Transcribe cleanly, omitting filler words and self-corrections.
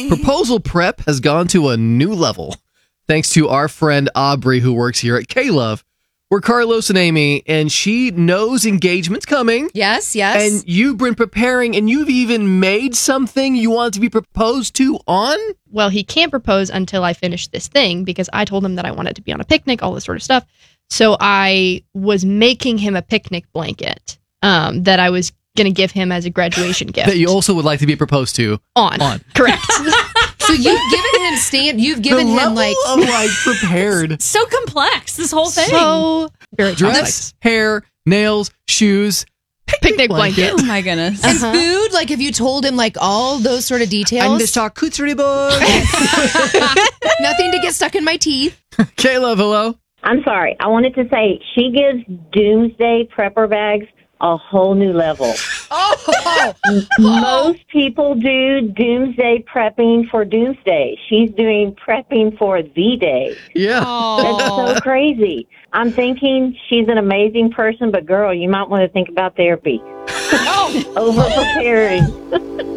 Proposal prep has gone to a new level thanks to our friend Aubrey, who works here at K-Love. We're Carlos and Amy, and she knows engagement's coming. Yes. And you've been preparing, and you've even made something you want to be proposed to on? Well, he can't propose until I finish this thing because I told him that I wanted to be on a picnic, all this sort of stuff. So I was making him a picnic blanket that I was going to give him as a graduation gift. That you also would like to be proposed to on. Correct. So you've given him prepared. So complex, this whole thing. So very Dress, complex. hair, nails, shoes, picnic blanket. Oh my goodness. And food, like have you told him like all those sort of details? I'm the charcuterie board. Nothing to get stuck in my teeth. K-Love, hello. I'm sorry. I wanted to say she gives doomsday prepper bags a whole new level. Most people do doomsday prepping for doomsday. She's doing prepping for the day. Yeah. That's so crazy. I'm thinking she's an amazing person, but girl, you might want to think about therapy. Over preparing.